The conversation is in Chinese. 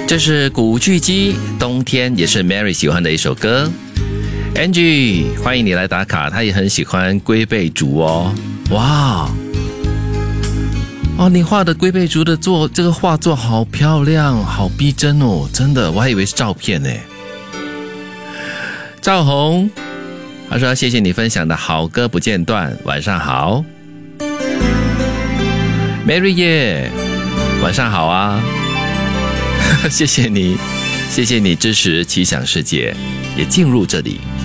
这是古巨基，冬天也是 Mary 喜欢的一首歌。Angie， 欢迎你来打卡，他也很喜欢龟背竹哦。哇，哦，你画的龟背竹的这个画作好漂亮，好逼真哦，真的，我还以为是照片呢。赵红，他说谢谢你分享的好歌不间断，晚上好。Mary 耶，晚上好啊。谢谢你支持奇想世界，也进入这里。